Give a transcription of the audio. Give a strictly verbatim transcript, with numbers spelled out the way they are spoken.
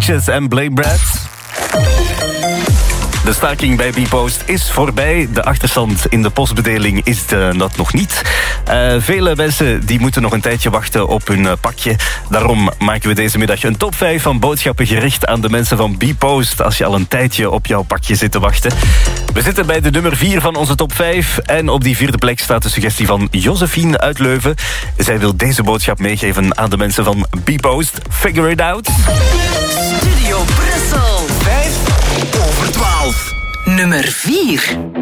Vicious en Blame Brad. De staking bij Bpost is voorbij. De achterstand in de postbedeling is de, dat nog niet. Uh, vele mensen die moeten nog een tijdje wachten op hun uh, pakje. Daarom maken we deze middag een top vijf van boodschappen gericht aan de mensen van Bpost. Als je al een tijdje op jouw pakje zit te wachten. We zitten bij de nummer vier van onze top vijf. En op die vierde plek staat de suggestie van Josephine uit Leuven. Zij wil deze boodschap meegeven aan de mensen van Bpost. Figure it out. Studio Brussel. vijf over twaalf. Nummer vier.